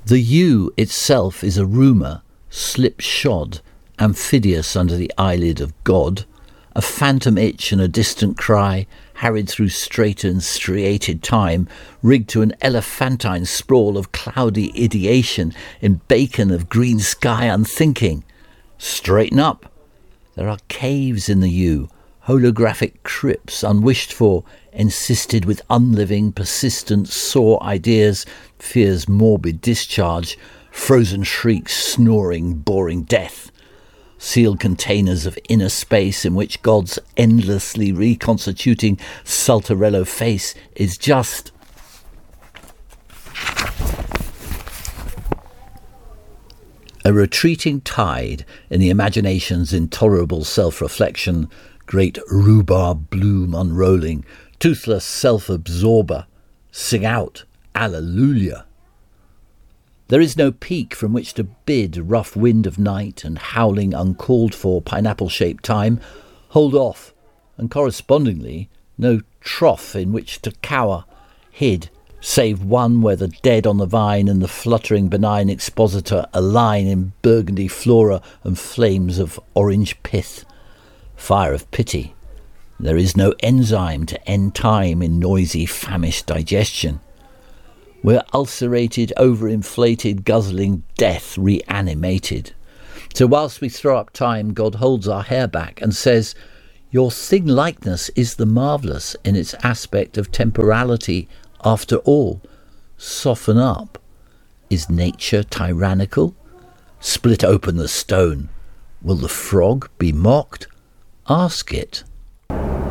The yew itself is a rumour, slipshod, amphidious under the eyelid of God, a phantom itch and a distant cry, harried through straight and striated time, rigged to an elephantine sprawl of cloudy ideation in bacon of green sky unthinking. Straighten up. There are caves in the yew, holographic crypts unwished for, encysted with unliving, persistent, sore ideas, fear's morbid discharge, frozen shrieks, snoring, boring death. Sealed containers of inner space in which God's endlessly reconstituting Saltarello face is just a retreating tide in the imagination's intolerable self-reflection, great rhubarb bloom unrolling, toothless self-absorber. Sing out, Alleluia! There is no peak from which to bid rough wind of night and howling uncalled-for pineapple-shaped time. Hold off, and correspondingly no trough in which to cower, hid, save one where the dead on the vine and the fluttering benign expositor align in burgundy flora and flames of orange pith. Fire of pity. There is no enzyme to end time in noisy, famished digestion. We're ulcerated, overinflated, guzzling death reanimated. So whilst we throw up time, God holds our hair back and says, your thing-likeness is the marvellous in its aspect of temporality after all. Soften up. Is nature tyrannical? Split open the stone. Will the frog be mocked? Ask it.